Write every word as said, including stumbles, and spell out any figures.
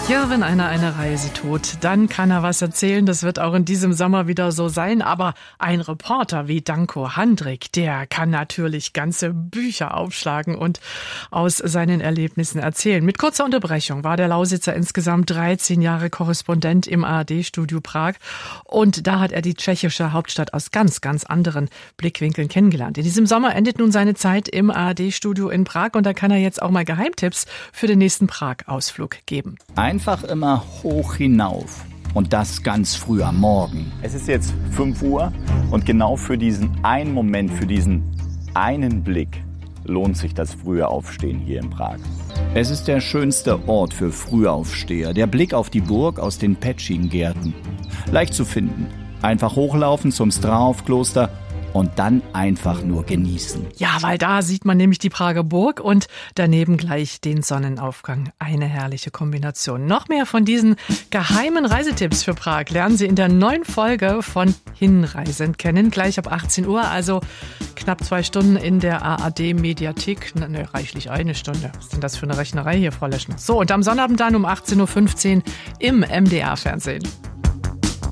Ja, wenn einer eine Reise tut, dann kann er was erzählen. Das wird auch in diesem Sommer wieder so sein. Aber ein Reporter wie Danko Handrik, der kann natürlich ganze Bücher aufschlagen und aus seinen Erlebnissen erzählen. Mit kurzer Unterbrechung war der Lausitzer insgesamt dreizehn Jahre Korrespondent im A R D-Studio Prag. Und da hat er die tschechische Hauptstadt aus ganz, ganz anderen Blickwinkeln kennengelernt. In diesem Sommer endet nun seine Zeit im A R D-Studio in Prag. Und da kann er jetzt auch mal Geheimtipps für den nächsten Prag-Ausflug geben. Einfach immer hoch hinauf. Und das ganz früh am Morgen. Es ist jetzt fünf Uhr und genau für diesen einen Moment, für diesen einen Blick lohnt sich das frühe Aufstehen hier in Prag. Es ist der schönste Ort für Frühaufsteher. Der Blick auf die Burg aus den Petschin-Gärten. Leicht zu finden. Einfach hochlaufen zum Straov-Kloster und dann einfach nur genießen. Ja, weil da sieht man nämlich die Prager Burg und daneben gleich den Sonnenaufgang. Eine herrliche Kombination. Noch mehr von diesen geheimen Reisetipps für Prag lernen Sie in der neuen Folge von Hinreisend kennen. Gleich ab achtzehn Uhr, also knapp zwei Stunden in der A R D-Mediathek. Ne, reichlich eine Stunde. Was ist denn das für eine Rechnerei hier, Frau Leschner? So, und am Sonnabend dann um achtzehn Uhr fünfzehn im M D R-Fernsehen.